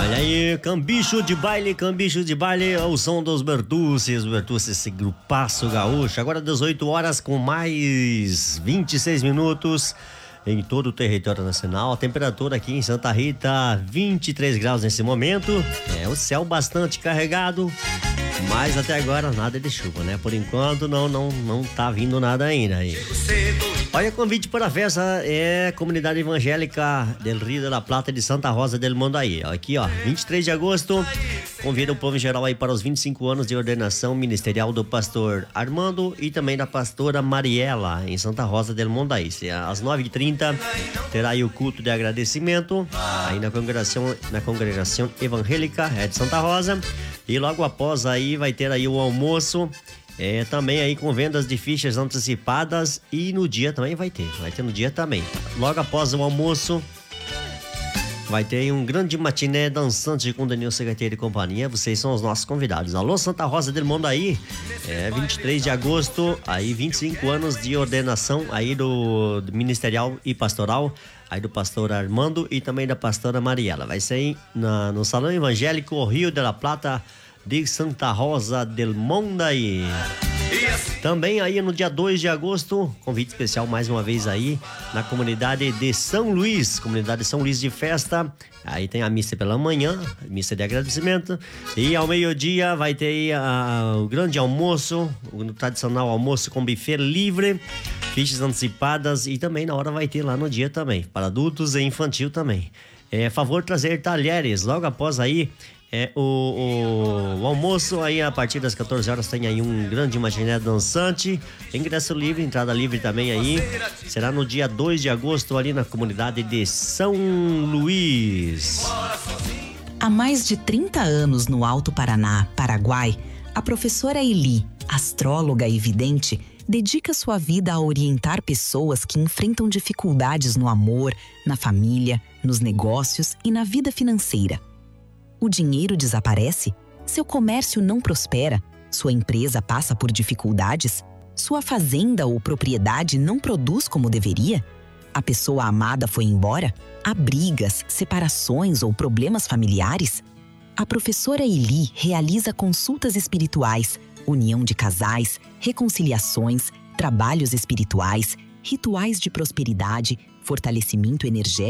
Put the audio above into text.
Olha aí, Cambicho de baile, é o som dos Bertucci, esse grupaço gaúcho. Agora 18 horas com mais 26 minutos em todo o território nacional. A temperatura aqui em Santa Rita, 23 graus nesse momento. É o céu bastante carregado, mas até agora nada de chuva, né? Por enquanto não tá vindo nada ainda aí. Olha, convite para a festa é Comunidade Evangélica del Rio de la Plata de Santa Rosa del Mondaí. Aqui, ó, 23 de agosto, convida o povo em geral aí para os 25 anos de ordenação ministerial do pastor Armando e também da pastora Mariela, em Santa Rosa del Mondaí. Às 9h30 terá aí o culto de agradecimento aí na congregação evangélica de Santa Rosa, e logo após aí vai ter aí o almoço. Também aí com vendas de fichas antecipadas, e no dia também vai ter no dia também. Logo após o almoço vai ter um grande matiné dançante com Daniel Segateiro e companhia. Vocês são os nossos convidados. Alô, Santa Rosa del Mondaí, 23 de agosto, aí 25 anos de ordenação aí do ministerial e pastoral, aí do pastor Armando e também da pastora Mariela. Vai ser aí no Salão Evangélico Rio de la Plata de Santa Rosa del Mondaí. Também aí no dia 2 de agosto, convite especial mais uma vez aí na comunidade de São Luís, comunidade de São Luís de festa. Aí tem a missa pela manhã, missa de agradecimento, e ao meio-dia vai ter aí o grande almoço, o tradicional almoço com buffet livre, fichas antecipadas, e também na hora vai ter lá no dia também, para adultos e infantil também. Favor trazer talheres. Logo após aí o almoço, aí a partir das 14 horas tem aí um grande imaginé dançante, ingresso livre, entrada livre também aí. Será no dia 2 de agosto ali na comunidade de São Luís. Há mais de 30 anos no Alto Paraná, Paraguai, a professora Eli, astróloga e vidente, dedica sua vida a orientar pessoas que enfrentam dificuldades no amor, na família, nos negócios e na vida financeira. O dinheiro desaparece? Seu comércio não prospera? Sua empresa passa por dificuldades? Sua fazenda ou propriedade não produz como deveria? A pessoa amada foi embora? Há brigas, separações ou problemas familiares? A professora Eli realiza consultas espirituais, união de casais, reconciliações, trabalhos espirituais, rituais de prosperidade, fortalecimento energético